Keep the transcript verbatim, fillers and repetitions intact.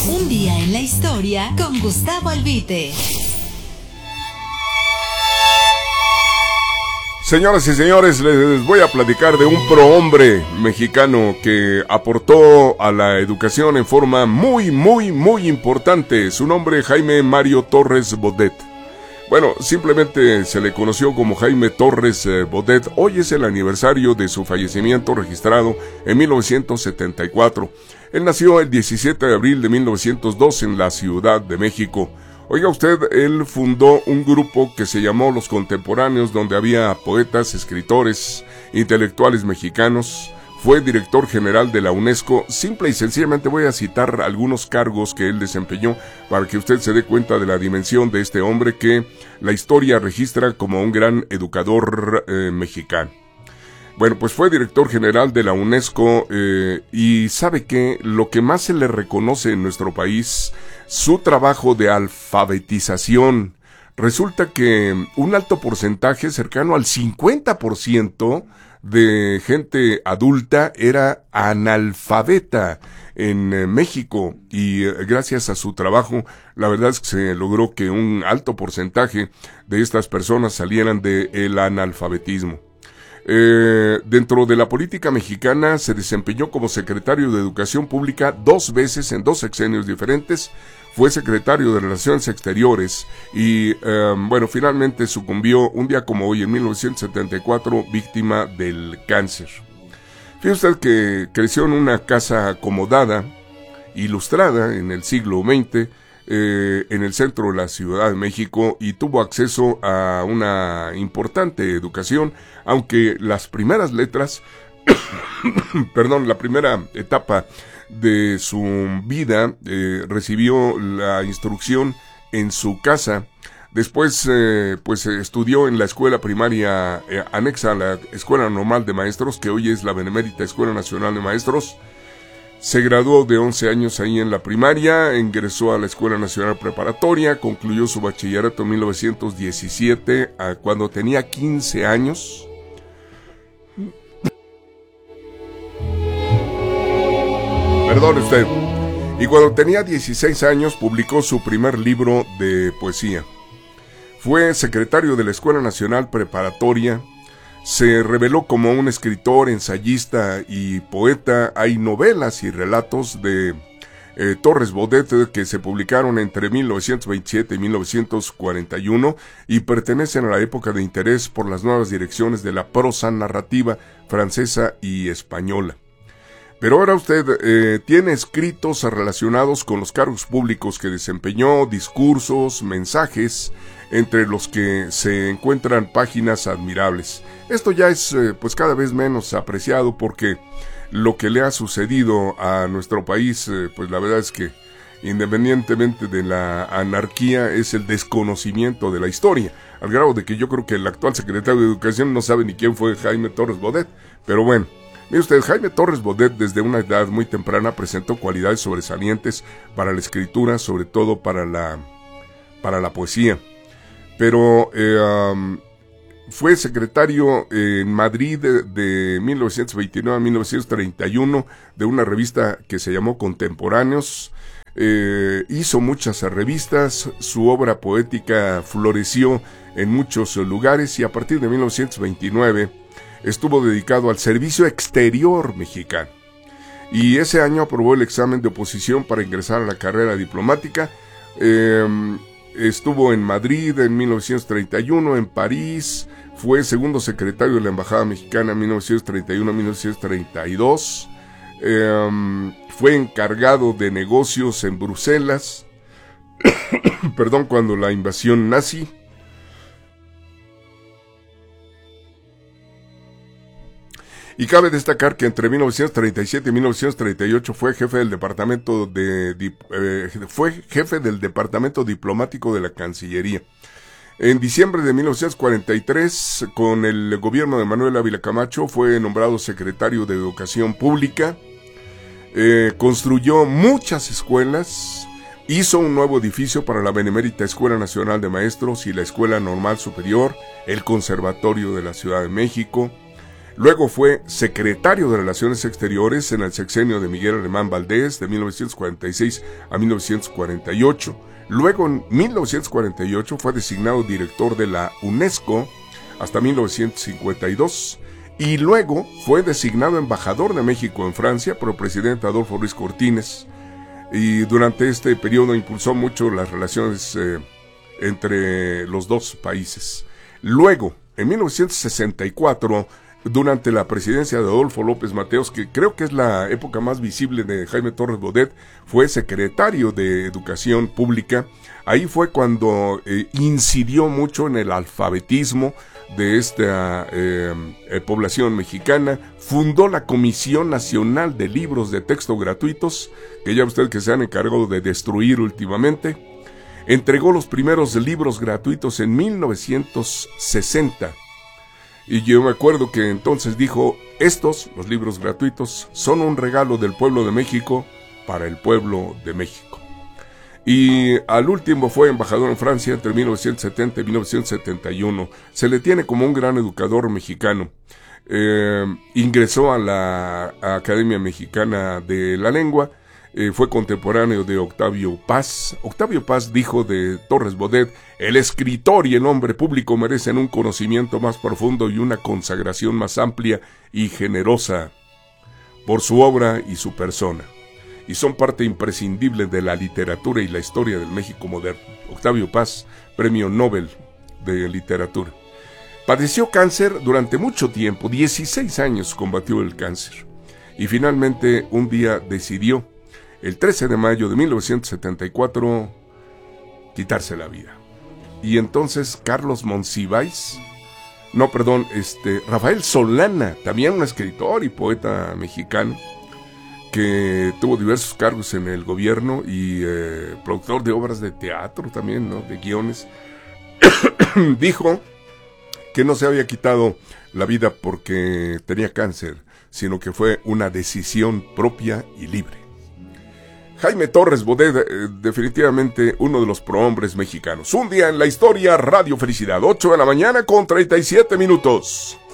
Un día en la historia con Gustavo Albite. Señoras y señores, les voy a platicar de un prohombre mexicano que aportó a la educación en forma muy, muy, muy importante. Su nombre, Jaime Mario Torres Bodet. Bueno, simplemente se le conoció como Jaime Torres eh, Bodet. Hoy es el aniversario de su fallecimiento registrado en mil novecientos setenta y cuatro. Él nació el diecisiete de abril de mil novecientos dos en la Ciudad de México. Oiga usted, él fundó un grupo que se llamó Los Contemporáneos, donde había poetas, escritores, intelectuales mexicanos. Fue director general de la UNESCO. Simple y sencillamente voy a citar algunos cargos que él desempeñó para que usted se dé cuenta de la dimensión de este hombre que la historia registra como un gran educador eh, mexicano. Bueno, pues fue director general de la UNESCO eh, y sabe que lo que más se le reconoce en nuestro país, su trabajo de alfabetización. Resulta que un alto porcentaje, cercano al cincuenta por ciento de gente adulta, era analfabeta en eh, México, y eh, gracias a su trabajo, la verdad es que se logró que un alto porcentaje de estas personas salieran del analfabetismo. Eh, dentro de la política mexicana se desempeñó como secretario de Educación Pública dos veces en dos sexenios diferentes. Fue secretario de Relaciones Exteriores y, eh, bueno, finalmente sucumbió un día como hoy, en mil novecientos setenta y cuatro, víctima del cáncer. Fíjese usted que creció en una casa acomodada, ilustrada en el siglo veinte, eh, en el centro de la Ciudad de México, y tuvo acceso a una importante educación, aunque las primeras letras, perdón, la primera etapa de su vida eh, recibió la instrucción en su casa. Después eh, pues estudió en la escuela primaria eh, anexa a la Escuela Normal de Maestros, que hoy es la Benemérita Escuela Nacional de Maestros. Se graduó de once años ahí en la primaria, ingresó a la Escuela Nacional Preparatoria, concluyó su bachillerato en mil novecientos diecisiete, a cuando tenía quince años. Perdón usted. Y cuando tenía dieciséis años publicó su primer libro de poesía. Fue secretario de la Escuela Nacional Preparatoria. Se reveló como un escritor, ensayista y poeta. Hay novelas y relatos de eh, Torres Bodet que se publicaron entre mil novecientos veintisiete y mil novecientos cuarenta y uno y pertenecen a la época de interés por las nuevas direcciones de la prosa narrativa francesa y española. Pero ahora usted eh, tiene escritos relacionados con los cargos públicos que desempeñó, discursos, mensajes, entre los que se encuentran páginas admirables. Esto ya es eh, pues cada vez menos apreciado, porque lo que le ha sucedido a nuestro país, eh, pues la verdad es que independientemente de la anarquía, es el desconocimiento de la historia, al grado de que yo creo que el actual secretario de Educación no sabe ni quién fue Jaime Torres Bodet. Pero bueno, mire usted, Jaime Torres Bodet desde una edad muy temprana presentó cualidades sobresalientes para la escritura, sobre todo para la, para la poesía. Pero eh, um, fue secretario en Madrid de, de mil novecientos veintinueve a mil novecientos treinta y uno de una revista que se llamó Contemporáneos. Eh, hizo muchas revistas, su obra poética floreció en muchos lugares, y a partir de mil novecientos veintinueve estuvo dedicado al servicio exterior mexicano. Y ese año aprobó el examen de oposición para ingresar a la carrera diplomática. Eh, Estuvo en Madrid en mil novecientos treinta y uno, en París, fue segundo secretario de la Embajada Mexicana en mil novecientos treinta y uno a mil novecientos treinta y dos, eh, fue encargado de negocios en Bruselas, perdón, cuando la invasión nazi. Y cabe destacar que entre mil novecientos treinta y siete y mil novecientos treinta y ocho fue jefe del departamento de eh, fue jefe del departamento diplomático de la Cancillería. En diciembre de mil novecientos cuarenta y tres, con el gobierno de Manuel Ávila Camacho, fue nombrado secretario de Educación Pública. Eh, construyó muchas escuelas, hizo un nuevo edificio para la Benemérita Escuela Nacional de Maestros y la Escuela Normal Superior, el Conservatorio de la Ciudad de México. Luego fue secretario de Relaciones Exteriores en el sexenio de Miguel Alemán Valdés de mil novecientos cuarenta y seis a mil novecientos cuarenta y ocho. Luego en mil novecientos cuarenta y ocho fue designado director de la UNESCO hasta mil novecientos cincuenta y dos. Y luego fue designado embajador de México en Francia por el presidente Adolfo Ruiz Cortines. Y durante este periodo impulsó mucho las relaciones eh, entre los dos países. Luego, en mil novecientos sesenta y cuatro, durante la presidencia de Adolfo López Mateos, que creo que es la época más visible de Jaime Torres Bodet, fue secretario de Educación Pública. Ahí fue cuando eh, incidió mucho en el alfabetismo de esta eh, eh, población mexicana. Fundó la Comisión Nacional de Libros de Texto Gratuitos, que ya usted que se han encargado de destruir últimamente. Entregó los primeros libros gratuitos en mil novecientos sesenta. Y yo me acuerdo que entonces dijo, estos, los libros gratuitos, son un regalo del pueblo de México para el pueblo de México. Y al último fue embajador en Francia entre mil novecientos setenta y mil novecientos setenta y uno. Se le tiene como un gran educador mexicano. Eh, ingresó a la Academia Mexicana de la Lengua. Eh, fue contemporáneo de Octavio Paz. Octavio Paz dijo de Torres Bodet: el escritor y el hombre público merecen un conocimiento más profundo y una consagración más amplia y generosa por su obra y su persona, y son parte imprescindible de la literatura y la historia del México moderno. Octavio Paz, Premio Nobel de Literatura. Padeció cáncer durante mucho tiempo, dieciséis años combatió el cáncer, y finalmente un día decidió, el trece de mayo de mil novecientos setenta y cuatro, quitarse la vida. Y entonces Carlos Monsiváis, no, perdón, este, Rafael Solana, también un escritor y poeta mexicano, que tuvo diversos cargos en el gobierno y eh, productor de obras de teatro también, ¿no?, de guiones, dijo que no se había quitado la vida porque tenía cáncer, sino que fue una decisión propia y libre. Jaime Torres Bodet, eh, definitivamente uno de los prohombres mexicanos. Un día en la historia, Radio Felicidad, ocho de la mañana con treinta y siete minutos.